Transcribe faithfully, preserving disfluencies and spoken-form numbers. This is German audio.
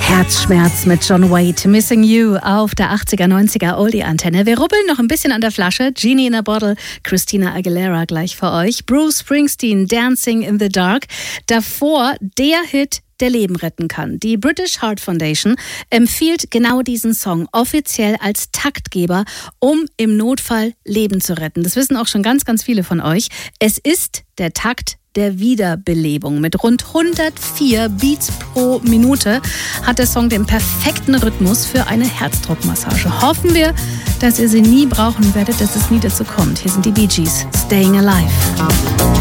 Herzschmerz mit John Waite, Missing You auf der achtziger, neunziger Oldie-Antenne. Wir rubbeln noch ein bisschen an der Flasche. Genie in a Bottle, Christina Aguilera gleich für euch. Bruce Springsteen, Dancing in the Dark. Davor der Hit, der Leben retten kann. Die British Heart Foundation empfiehlt genau diesen Song offiziell als Taktgeber, um im Notfall Leben zu retten. Das wissen auch schon ganz, ganz viele von euch. Es ist der Takt der Wiederbelebung. Mit rund hundertvier Beats pro Minute hat der Song den perfekten Rhythmus für eine Herzdruckmassage. Hoffen wir, dass ihr sie nie brauchen werdet, dass es nie dazu kommt. Hier sind die Bee Gees, Staying Alive.